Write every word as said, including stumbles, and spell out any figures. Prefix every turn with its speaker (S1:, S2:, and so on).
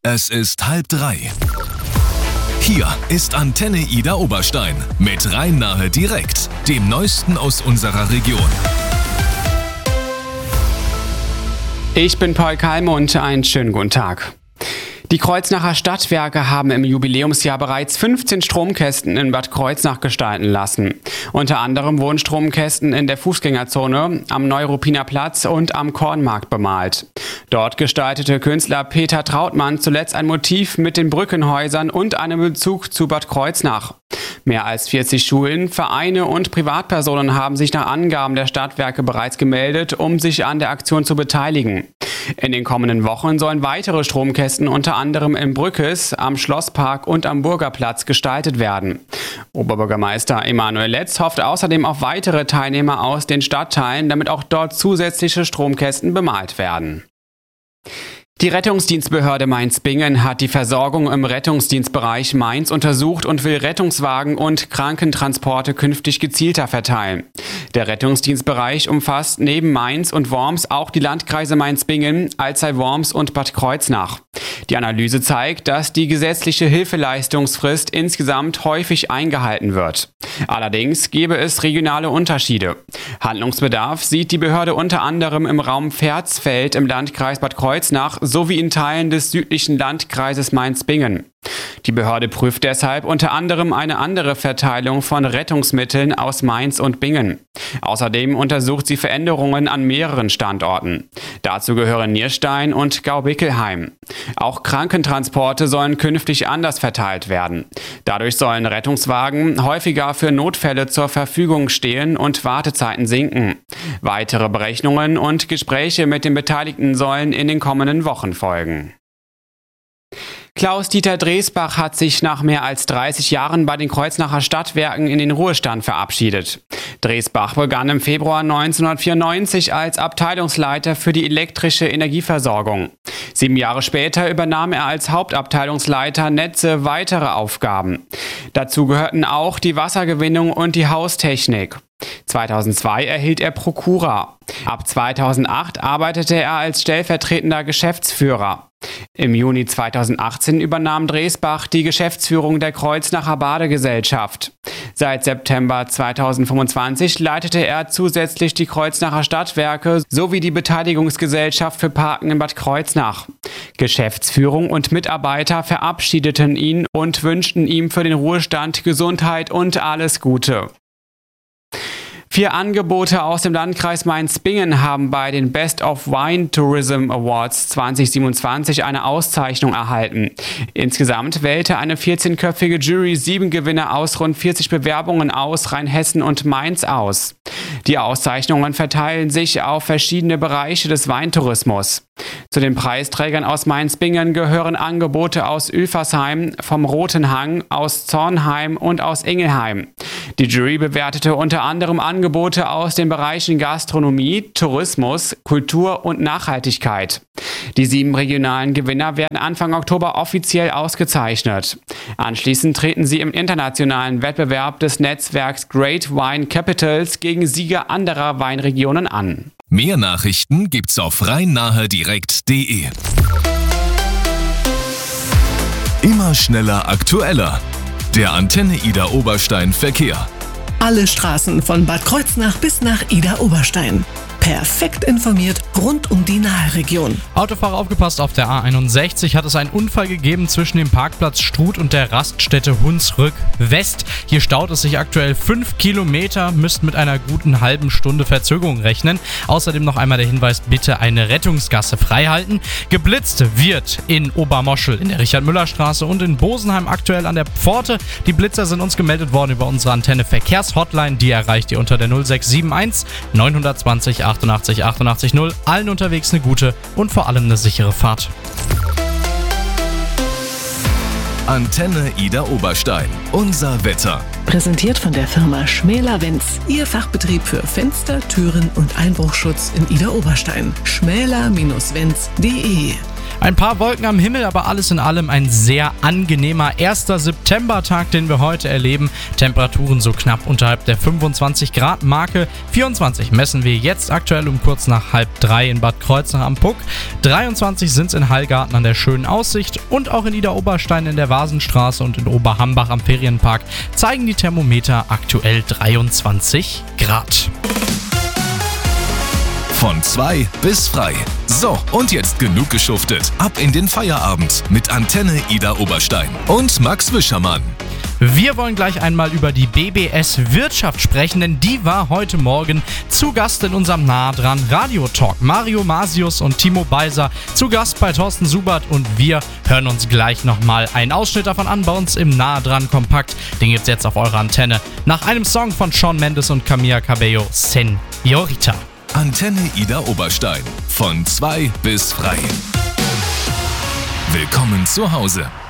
S1: Es ist halb drei. Hier ist Antenne Ida Oberstein mit Rhein-Nahe direkt, dem Neuesten aus unserer Region.
S2: Ich bin Paul Kalme und einen schönen guten Tag. Die Kreuznacher Stadtwerke haben im Jubiläumsjahr bereits fünfzehn Stromkästen in Bad Kreuznach gestalten lassen. Unter anderem wurden Stromkästen in der Fußgängerzone, am Neuruppiner Platz und am Kornmarkt bemalt. Dort gestaltete Künstler Peter Trautmann zuletzt ein Motiv mit den Brückenhäusern und einem Bezug zu Bad Kreuznach. Mehr als vierzig Schulen, Vereine und Privatpersonen haben sich nach Angaben der Stadtwerke bereits gemeldet, um sich an der Aktion zu beteiligen. In den kommenden Wochen sollen weitere Stromkästen unter anderem in Brückes, am Schlosspark und am Burgerplatz gestaltet werden. Oberbürgermeister Emanuel Letz hofft außerdem auf weitere Teilnehmer aus den Stadtteilen, damit auch dort zusätzliche Stromkästen bemalt werden. Die Rettungsdienstbehörde Mainz-Bingen hat die Versorgung im Rettungsdienstbereich Mainz untersucht und will Rettungswagen und Krankentransporte künftig gezielter verteilen. Der Rettungsdienstbereich umfasst neben Mainz und Worms auch die Landkreise Mainz-Bingen, Alzey-Worms und Bad Kreuznach. Die Analyse zeigt, dass die gesetzliche Hilfeleistungsfrist insgesamt häufig eingehalten wird. Allerdings gäbe es regionale Unterschiede. Handlungsbedarf sieht die Behörde unter anderem im Raum Versfeld im Landkreis Bad Kreuznach sowie in Teilen des südlichen Landkreises Mainz-Bingen. Die Behörde prüft deshalb unter anderem eine andere Verteilung von Rettungsmitteln aus Mainz und Bingen. Außerdem untersucht sie Veränderungen an mehreren Standorten. Dazu gehören Nierstein und Gaubickelheim. Auch Krankentransporte sollen künftig anders verteilt werden. Dadurch sollen Rettungswagen häufiger für Notfälle zur Verfügung stehen und Wartezeiten sinken. Weitere Berechnungen und Gespräche mit den Beteiligten sollen in den kommenden Wochen folgen. Klaus-Dieter Dresbach hat sich nach mehr als dreißig Jahren bei den Kreuznacher Stadtwerken in den Ruhestand verabschiedet. Dresbach begann im Februar neunzehnhundertvierundneunzig als Abteilungsleiter für die elektrische Energieversorgung. Sieben Jahre später übernahm er als Hauptabteilungsleiter Netze weitere Aufgaben. Dazu gehörten auch die Wassergewinnung und die Haustechnik. zweitausendzwei erhielt er Prokura. Ab zweitausendacht arbeitete er als stellvertretender Geschäftsführer. Im Juni zweitausendachtzehn übernahm Dresbach die Geschäftsführung der Kreuznacher Badegesellschaft. Seit September zweitausendfünfundzwanzig leitete er zusätzlich die Kreuznacher Stadtwerke sowie die Beteiligungsgesellschaft für Parken in Bad Kreuznach. Geschäftsführung und Mitarbeiter verabschiedeten ihn und wünschten ihm für den Ruhestand Gesundheit und alles Gute. Vier Angebote aus dem Landkreis Mainz-Bingen haben bei den Best of Wine Tourism Awards zweitausendsiebenundzwanzig eine Auszeichnung erhalten. Insgesamt wählte eine vierzehnköpfige Jury sieben Gewinner aus rund vierzig Bewerbungen aus Rheinhessen und Mainz aus. Die Auszeichnungen verteilen sich auf verschiedene Bereiche des Weintourismus. Zu den Preisträgern aus Mainz-Bingen gehören Angebote aus Ülfersheim, vom Roten Hang, aus Zornheim und aus Ingelheim. Die Jury bewertete unter anderem Angebote aus den Bereichen Gastronomie, Tourismus, Kultur und Nachhaltigkeit. Die sieben regionalen Gewinner werden Anfang Oktober offiziell ausgezeichnet. Anschließend treten sie im internationalen Wettbewerb des Netzwerks Great Wine Capitals gegen Sieger anderer Weinregionen an.
S1: Mehr Nachrichten gibt's auf rhein-nahe direkt punkt de. Immer schneller, aktueller. Der Antenne Ida Oberstein Verkehr.
S3: Alle Straßen von Bad Kreuznach bis nach Ida Oberstein. Perfekt informiert rund um die Nahe-Region.
S4: Autofahrer aufgepasst, auf der A einundsechzig hat es einen Unfall gegeben zwischen dem Parkplatz Struth und der Raststätte Hunsrück West. Hier staut es sich aktuell fünf Kilometer, müsst mit einer guten halben Stunde Verzögerung rechnen. Außerdem noch einmal der Hinweis, bitte eine Rettungsgasse freihalten. Geblitzt wird in Obermoschel, in der Richard-Müller-Straße und in Bosenheim aktuell an der Pforte. Die Blitzer sind uns gemeldet worden über unsere Antenne-Verkehrs-Hotline. Die erreicht ihr unter der null sechs sieben eins neun zwei null achtundachtzig achtundachtzig null. Allen unterwegs eine gute und vor allem eine sichere Fahrt.
S1: Antenne Ida Oberstein. Unser Wetter.
S3: Präsentiert von der Firma Schmäler-Wenz. Ihr Fachbetrieb für Fenster, Türen und Einbruchschutz in Ida Oberstein. schmäler Wenz punkt de
S4: Ein paar Wolken am Himmel, aber alles in allem ein sehr angenehmer erster Septembertag, den wir heute erleben. Temperaturen so knapp unterhalb der fünfundzwanzig Grad Marke. vierundzwanzig messen wir jetzt aktuell um kurz nach halb drei in Bad Kreuznach am Puck. dreiundzwanzig sind es in Hallgarten an der schönen Aussicht und auch in Idar-Oberstein in der Vasenstraße und in Oberhambach am Ferienpark zeigen die Thermometer aktuell dreiundzwanzig Grad.
S1: Von zwei bis frei. So, und jetzt genug geschuftet. Ab in den Feierabend mit Antenne Idar Oberstein und Max Wischermann.
S4: Wir wollen gleich einmal über die B B S Wirtschaft sprechen, denn die war heute Morgen zu Gast in unserem Nah dran Radio-Talk. Mario Masius und Timo Beiser zu Gast bei Thorsten Subert und wir hören uns gleich nochmal einen Ausschnitt davon an bei uns im Nah dran Kompakt. Den gibt's jetzt auf eurer Antenne nach einem Song von Shawn Mendes und Camila Cabello, Señorita.
S1: Antenne Idar Oberstein. Von zwei bis frei. Willkommen zu Hause.